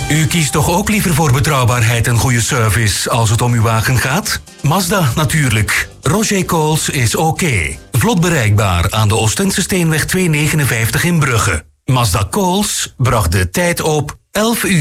U kiest toch ook liever voor betrouwbaarheid en goede service als het om uw wagen gaat? Mazda natuurlijk. Roger Coles is oké. Vlot bereikbaar aan de Oostense Steenweg 259 in Brugge. Mazda Coles bracht de tijd op 11 uur.